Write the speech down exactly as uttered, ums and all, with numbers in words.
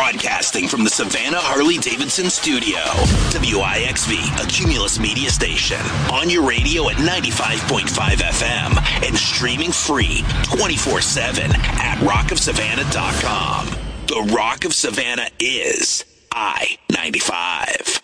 Broadcasting from the Savannah Harley-Davidson studio. W I X V, a Cumulus media station. On your radio at ninety-five point five F M and streaming free twenty-four seven at rock of savannah dot com. The Rock of Savannah is I ninety-five.